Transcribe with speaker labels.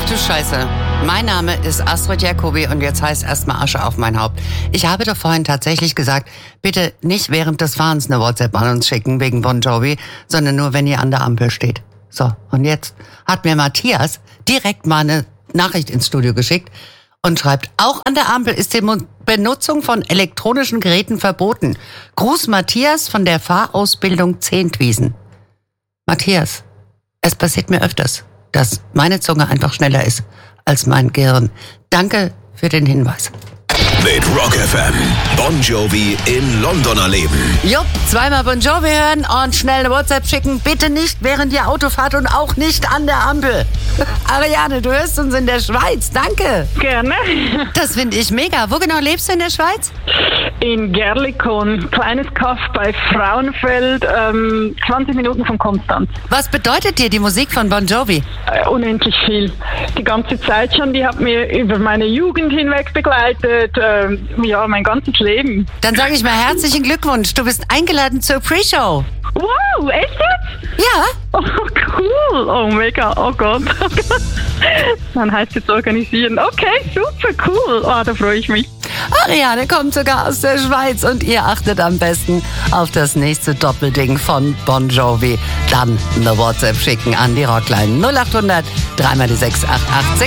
Speaker 1: du Scheiße. Mein Name ist Astrid Jacobi und jetzt heißt erstmal Asche auf mein Haupt. Ich habe doch vorhin tatsächlich gesagt, bitte nicht während des Fahrens eine WhatsApp an uns schicken wegen Bon Jovi, sondern nur, wenn ihr an der Ampel steht. So, und jetzt hat mir Matthias direkt mal eine Nachricht ins Studio geschickt und schreibt, auch an der Ampel ist die Benutzung von elektronischen Geräten verboten. Gruß Matthias von der Fahrausbildung Zehntwiesen. Matthias, es passiert mir öfters, dass meine Zunge einfach schneller ist als mein Gehirn. Danke für den Hinweis.
Speaker 2: Mit Rock FM. Bon Jovi in London erleben.
Speaker 1: Jupp, zweimal Bon Jovi hören und schnell eine WhatsApp schicken. Bitte nicht während ihr Auto fahrt und auch nicht an der Ampel. Ariane, du hörst uns in der Schweiz. Danke.
Speaker 3: Gerne.
Speaker 1: Das finde ich mega. Wo genau lebst du in der Schweiz?
Speaker 3: In Gerlikon, kleines Kaff bei Frauenfeld, 20 Minuten von Konstanz.
Speaker 1: Was bedeutet dir die Musik von Bon Jovi?
Speaker 3: Unendlich viel. Die ganze Zeit schon, die hat mir über meine Jugend hinweg begleitet, ja, mein ganzes Leben.
Speaker 1: Dann sage ich mal herzlichen Glückwunsch. Du bist eingeladen zur Pre-Show.
Speaker 3: Wow, echt jetzt?
Speaker 1: Ja.
Speaker 3: Oh, cool. Oh, mega. Oh Gott. Dann heißt jetzt organisieren. Okay, super, cool. Oh, da freue ich mich.
Speaker 1: Ariane kommt sogar aus der Schweiz und ihr achtet am besten auf das nächste Doppelding von Bon Jovi. Dann eine WhatsApp schicken an die Rockline 0800 3 mal die 688.